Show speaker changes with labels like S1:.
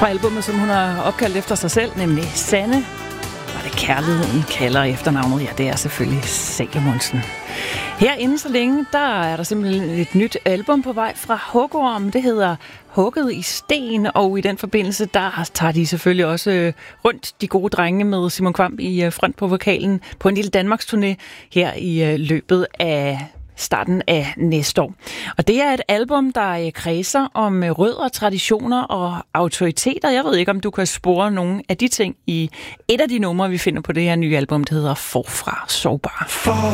S1: Fra albumet, som hun har opkaldt efter sig selv, nemlig Sanne. Var det Kærligheden kalder efternavnet? Ja, det er selvfølgelig Salomonsen. Herinde så længe, der er der simpelthen et nyt album på vej fra Hugorm. Det hedder Hugget i sten, og i den forbindelse, der tager de selvfølgelig også rundt, de gode drenge, med Simon Kvamm i front på vokalen, på en lille Danmarksturné her i løbet af starten af næste år. Og det er et album, der kredser om rødder, traditioner og autoriteter. Jeg ved ikke, om du kan spore nogle af de ting i et af de numre, vi finder på det her nye album, der hedder Forfra Sårbar.